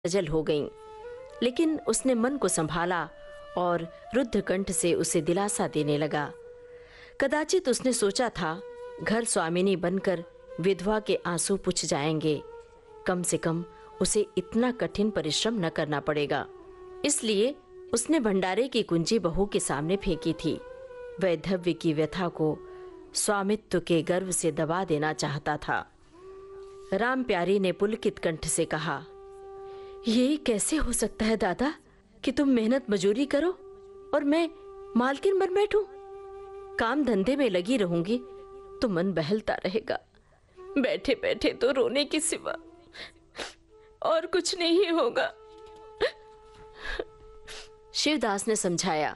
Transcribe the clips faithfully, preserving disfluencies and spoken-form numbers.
सजल हो गईं। लेकिन उसने मन को संभाला और रुद्ध कंठ से उसे दिलासा देने लगा। कदाचित उसने सोचा था, घर स्वामिनी बनकर विधवा के आंसू पुछ जाएंगे। कम से कम उसे इतना कठिन परिश्रम न करना पड़ेगा। इसलिए उसने भंडारे की कुंजी बहू के सामने फेंकी थी। वैधव्य की व्यथा को स्वामित्व के गर्व से दबा देना चाहता था। राम प्यारी ने पुलकित कंठ से कहा, ये कैसे हो सकता है दादा कि तुम मेहनत मजूरी करो और मैं मालकिन बन बैठूं? काम धंधे में लगी रहूंगी तो मन बहलता रहेगा। बैठे बैठे तो रोने के सिवा और कुछ नहीं होगा। शिवदास ने समझाया,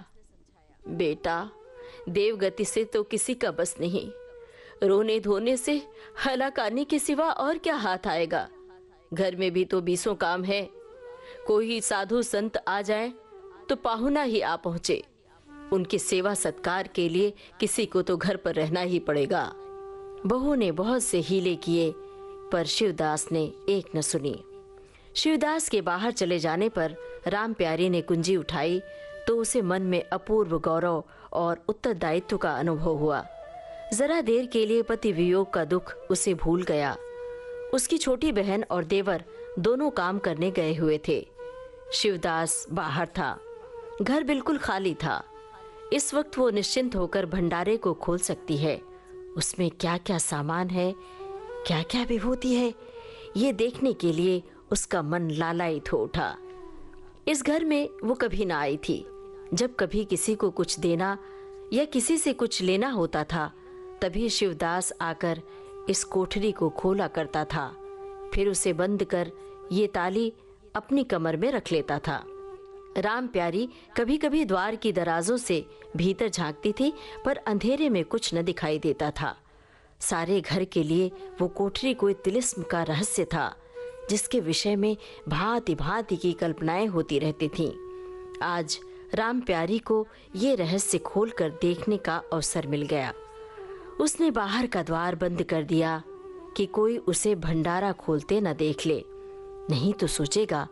बेटा, देवगति से तो किसी का बस नहीं। रोने धोने से हलाकानी के सिवा और क्या हाथ आएगा। घर में भी तो बीसों काम है। कोई साधु संत आ जाए तो पाहुना ही आ पहुंचे। उनकी सेवा सत्कार के लिए किसी को तो घर पर रहना ही पड़ेगा। बहू ने बहुत से हीले किए, पर शिवदास ने एक न सुनी। शिवदास के बाहर चले जाने पर राम प्यारी ने कुंजी उठाई तो उसे मन में अपूर्व गौरव और उत्तरदायित्व का अनुभव हुआ। जरा देर के लिए पति वियोग का दुख उसे भूल गया। उसकी छोटी बहन और देवर दोनों काम करने गए हुए थे। शिवदास बाहर था। घर बिल्कुल खाली था। इस वक्त वो निश्चिंत होकर भंडारे को खोल सकती है। उसमें क्या क्या सामान है, क्या क्या विभूति है, ये देखने के लिए उसका मन लालायित हो उठा। इस घर में वो कभी ना आई थी। जब कभी किसी को कुछ देना या किसी से कुछ लेना होता था, तभी शिवदास आकर इस कोठरी को खोला करता था। फिर उसे बंद कर ये ताली अपनी कमर में रख लेता था। राम प्यारी कभी कभी द्वार की दराजों से भीतर झांकती थी, पर अंधेरे में कुछ न दिखाई देता था। सारे घर के लिए वो कोठरी कोई तिलिस्म का रहस्य था, जिसके विषय में भांति भांति की कल्पनाएं होती रहती थीं। आज राम प्यारी को ये रहस्य खोलकर देखने का अवसर मिल गया। उसने बाहर का द्वार बंद कर दिया कि कोई उसे भंडारा खोलते न देख ले। नहीं तो सोचेगा,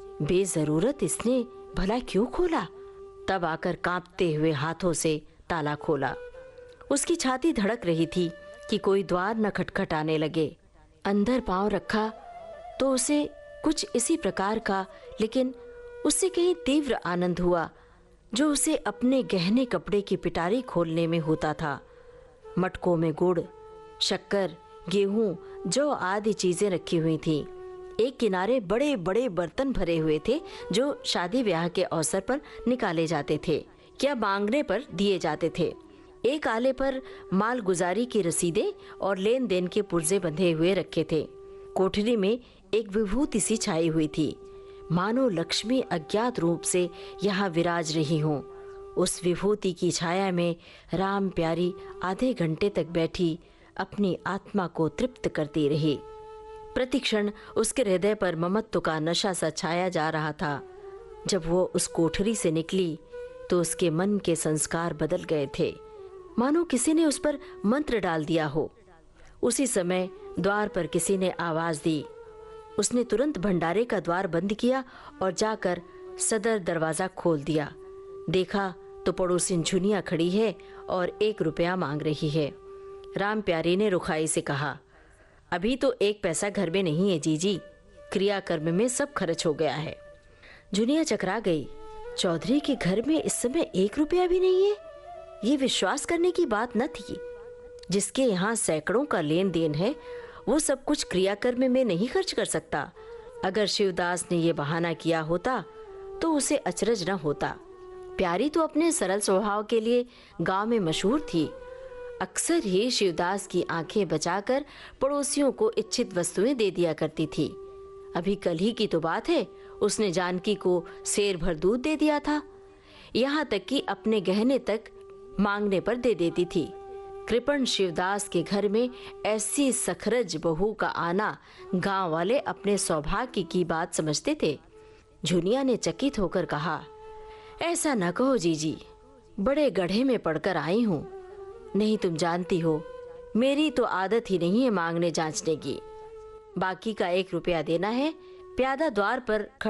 बेजरूरत इसने भला क्यों खोला। तब आकर कांपते हुए हाथों से ताला खोला। उसकी छाती धड़क रही थी कि कोई द्वार न खटखटाने लगे। अंदर पांव रखा तो उसे कुछ इसी प्रकार का, लेकिन उससे कहीं तीव्र आनंद हुआ, जो उसे अपने गहने कपड़े की पिटारी खोलने में होता था। मटकों में गुड़, शक्कर, गेहूं, जौ आदि चीजें रखी हुई थीं। एक किनारे बड़े बड़े बर्तन भरे हुए थे, जो शादी ब्याह के अवसर पर निकाले जाते थे या मांगने पर दिए जाते थे। एक आले पर माल गुजारी की रसीदें और लेन देन के पुर्जे बंधे हुए रखे थे। कोठरी में एक विभूति सी छाई हुई थी, मानो लक्ष्मी अज्ञात रूप से यहाँ विराज रही हो। उस विभूति की छाया में राम प्यारी आधे घंटे तक बैठी अपनी आत्मा को तृप्त करती रही। प्रतिक्षण उसके हृदय पर ममत्व का नशा सा छाया जा रहा था। जब वो उस कोठरी से निकली तो उसके मन के संस्कार बदल गए थे, मानो किसी ने उस पर मंत्र डाल दिया हो। उसी समय द्वार पर किसी ने आवाज दी। उसने तुरंत भंडारे का द्वार बंद किया और जाकर सदर दरवाजा खोल दिया। देखा तो पड़ोसिन झुनिया खड़ी है और एक रुपया मांग रही है। राम प्यारी ने रुखाई से कहा, अभी तो एक पैसा घर में नहीं है जीजी, क्रियाकर्म में सब खर्च हो गया है। झुनिया चकरा गई। चौधरी के घर में इस समय एक रुपया भी नहीं है? ये विश्वास करने की बात न थी। जिसके यहाँ सैकड़ों का लेन देन है, वो सब कुछ क्रियाकर्म में नहीं खर्च कर सकता। अगर शिवदास ने ये बहाना किया होता तो उसे अचरज न होता। प्यारी तो अपने सरल स्वभाव के लिए गांव में मशहूर थी। अक्सर ही शिवदास की आंखें बचाकर पड़ोसियों को इच्छित वस्तुएं दे दिया करती थी। अभी कल ही की तो बात है, उसने जानकी को सेर भर दूध दे दिया था। यहाँ तक कि अपने गहने तक मांगने पर दे देती थी। कृपण शिवदास के घर में ऐसी सखरज बहू का आना गांव वाले अपने सौभाग्य की बात समझते थे। झुनिया ने चकित होकर कहा, ऐसा न कहो जीजी, बड़े गड्ढे में पड़कर आई हूँ। नहीं, तुम जानती हो मेरी तो आदत ही नहीं है मांगने जांचने की। बाकी का एक रुपया देना है, प्यादा द्वार पर खड़ा